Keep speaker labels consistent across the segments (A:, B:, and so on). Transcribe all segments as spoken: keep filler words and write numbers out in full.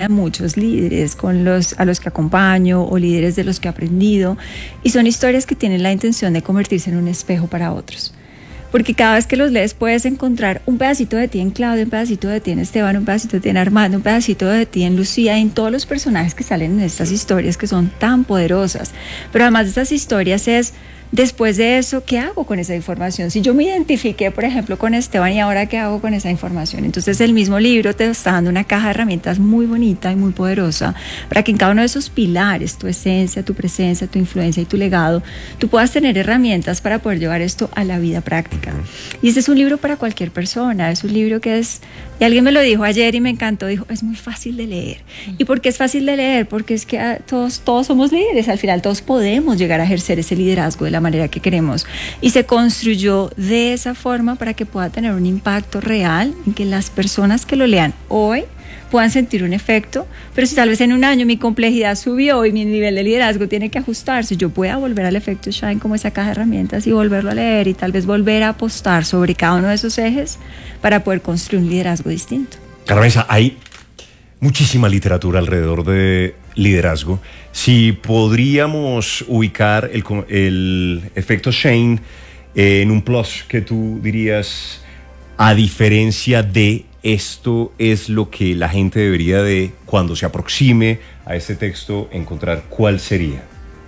A: a muchos líderes con los, a los que acompaño o líderes de los que he aprendido, y son historias que tienen la intención de convertirse en un espejo para otros. Porque cada vez que los lees puedes encontrar un pedacito de ti en Claudia, un pedacito de ti en Esteban, un pedacito de ti en Armando, un pedacito de ti en Lucía, y en todos los personajes que salen en estas historias que son tan poderosas. Pero además de estas historias es, después de eso, ¿qué hago con esa información? Si yo me identifiqué, por ejemplo, con Esteban, ¿y ahora qué hago con esa información? Entonces el mismo libro te está dando una caja de herramientas muy bonita y muy poderosa para que en cada uno de esos pilares, tu esencia, tu presencia, tu influencia y tu legado, tú puedas tener herramientas para poder llevar esto a la vida práctica. Y ese es un libro para cualquier persona, es un libro que es, y alguien me lo dijo ayer y me encantó, dijo, es muy fácil de leer. ¿Y por qué es fácil de leer? Porque es que ah, todos, todos somos líderes, al final todos podemos llegar a ejercer ese liderazgo de la manera que queremos, y se construyó de esa forma para que pueda tener un impacto real en que las personas que lo lean hoy puedan sentir un efecto, pero si tal vez en un año mi complejidad subió y mi nivel de liderazgo tiene que ajustarse, yo pueda volver al efecto Shine como esa caja de herramientas y volverlo a leer y tal vez volver a apostar sobre cada uno de esos ejes para poder construir un liderazgo distinto.
B: Carmenza, hay muchísima literatura alrededor de liderazgo. Si podríamos ubicar el, el efecto Shane en un plus que tú dirías, a diferencia de esto, es lo que la gente debería de, cuando se aproxime a este texto, encontrar, ¿cuál sería?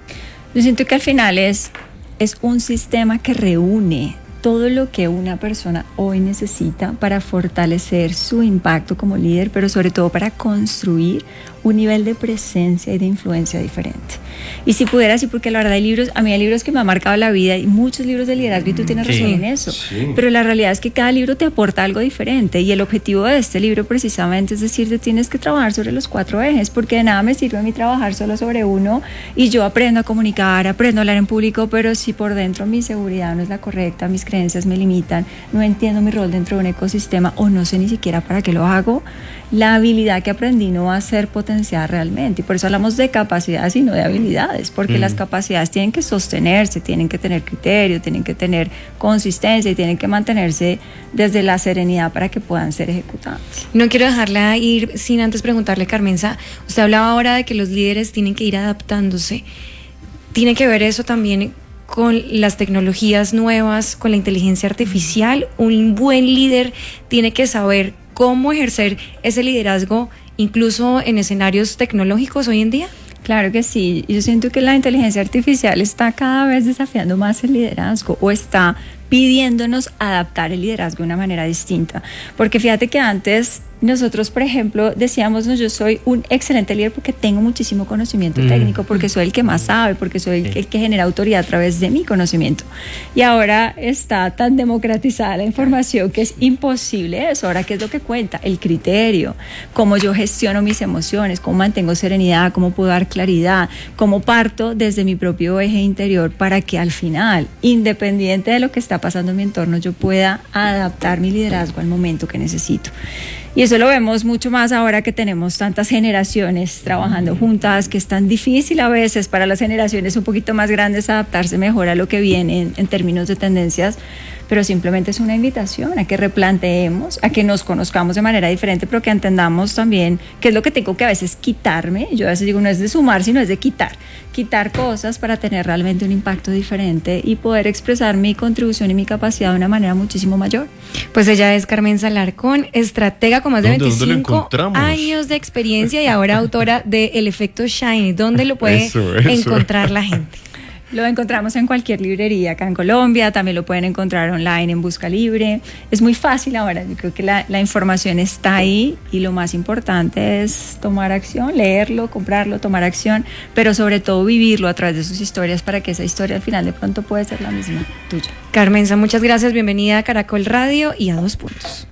A: Yo siento que al final es, es un sistema que reúne todo lo que una persona hoy necesita para fortalecer su impacto como líder, pero sobre todo para construir un nivel de presencia y de influencia diferente. Y si pudiera, sí, porque la verdad hay libros, a mí hay libros que me han marcado la vida y muchos libros de liderazgo y tú tienes sí, razón en eso, sí. Pero la realidad es que cada libro te aporta algo diferente y el objetivo de este libro precisamente es decirte, tienes que trabajar sobre los cuatro ejes, porque de nada me sirve a mí trabajar solo sobre uno y yo aprendo a comunicar, aprendo a hablar en público, pero si por dentro mi seguridad no es la correcta, mis creencias me limitan, no entiendo mi rol dentro de un ecosistema o no sé ni siquiera para qué lo hago, la habilidad que aprendí no va a ser potenciada realmente. Y por eso hablamos de capacidades y no de habilidades, porque mm. las capacidades tienen que sostenerse, tienen que tener criterio, tienen que tener consistencia y tienen que mantenerse desde la serenidad para que puedan ser ejecutadas.
C: No quiero dejarla ir sin antes preguntarle, Carmenza, usted hablaba ahora de que los líderes tienen que ir adaptándose. ¿Tiene que ver eso también con las tecnologías nuevas, con la inteligencia artificial? Un buen líder tiene que saber cómo ejercer ese liderazgo incluso en escenarios tecnológicos hoy en día.
A: Claro que sí, yo siento que la inteligencia artificial está cada vez desafiando más el liderazgo o está pidiéndonos adaptar el liderazgo de una manera distinta, porque fíjate que antes nosotros, por ejemplo, decíamos, no, yo soy un excelente líder porque tengo muchísimo conocimiento mm. técnico, porque soy el que más sabe, porque soy el, el que genera autoridad a través de mi conocimiento. Y ahora está tan democratizada la información que es imposible eso. Ahora, ¿qué es lo que cuenta? El criterio, cómo yo gestiono mis emociones, cómo mantengo serenidad, cómo puedo dar claridad, cómo parto desde mi propio eje interior para que al final, independiente de lo que está pasando en mi entorno, yo pueda adaptar mi liderazgo al momento que necesito. Y eso lo vemos mucho más ahora que tenemos tantas generaciones trabajando juntas, que es tan difícil a veces para las generaciones un poquito más grandes adaptarse mejor a lo que viene en, en términos de tendencias, pero simplemente es una invitación a que replanteemos, a que nos conozcamos de manera diferente, pero que entendamos también qué es lo que tengo que a veces quitarme. Yo a veces digo, no es de sumar, sino es de quitar. Quitar cosas para tener realmente un impacto diferente y poder expresar mi contribución y mi capacidad de una manera muchísimo mayor.
C: Pues ella es Carmenza Alarcón, estratega con más de veinticinco años de experiencia y ahora autora de El Efecto Shine. ¿Dónde lo puede eso, eso. encontrar la gente?
A: Lo encontramos en cualquier librería acá en Colombia, también lo pueden encontrar online en Busca Libre. Es muy fácil ahora, yo creo que la, la información está ahí y lo más importante es tomar acción, leerlo, comprarlo, tomar acción, pero sobre todo vivirlo a través de sus historias para que esa historia al final de pronto puede ser la misma tuya.
C: Carmenza, muchas gracias, bienvenida a Caracol Radio y a Dos Puntos.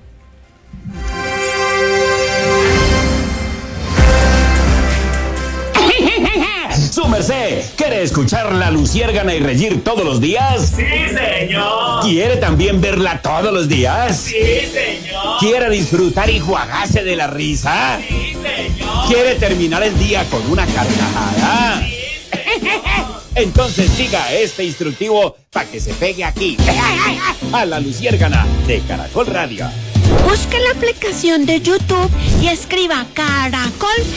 D: Su merced, ¿quiere escuchar La Luciérgana y reír todos los días?
E: ¡Sí, señor!
D: ¿Quiere también verla todos los días?
E: ¡Sí, señor!
D: ¿Quiere disfrutar y juagarse de la risa?
E: ¡Sí, señor!
D: ¿Quiere terminar el día con una carcajada?
E: ¡Sí, señor!
D: Entonces siga este instructivo para que se pegue aquí, a La Luciérgana de Caracol Radio.
F: Busque la aplicación de YouTube y escriba Caracol